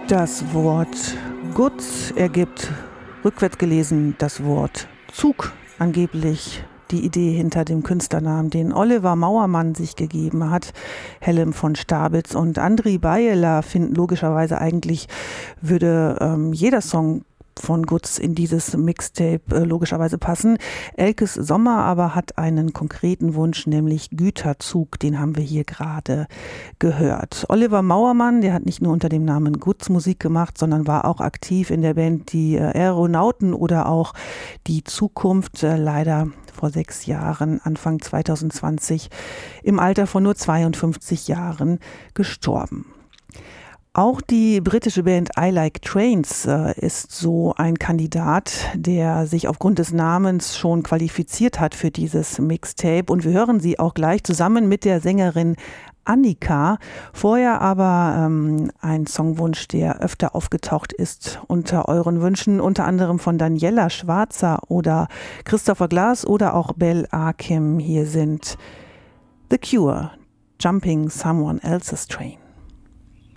Das Wort Gutz ergibt rückwärts gelesen das Wort Zug, angeblich die Idee hinter dem Künstlernamen, den Oliver Mauermann sich gegeben hat. Helm von Stabitz und Andri Bayeler finden logischerweise eigentlich, würde jeder Song von Gutz in dieses Mixtape logischerweise passen. Elkes Sommer aber hat einen konkreten Wunsch, nämlich Güterzug, den haben wir hier gerade gehört. Oliver Mauermann, der hat nicht nur unter dem Namen Gutz Musik gemacht, sondern war auch aktiv in der Band Die Aeronauten oder auch Die Zukunft, leider vor 6 Jahren, Anfang 2020, im Alter von nur 52 Jahren gestorben. Auch die britische Band I Like Trains ist so ein Kandidat, der sich aufgrund des Namens schon qualifiziert hat für dieses Mixtape. Und wir hören sie auch gleich zusammen mit der Sängerin Annika. Vorher aber ein Songwunsch, der öfter aufgetaucht ist unter euren Wünschen, unter anderem von Daniela Schwarzer oder Christopher Glass oder auch Bel Akim. Hier sind The Cure, Jumping Someone Else's Train.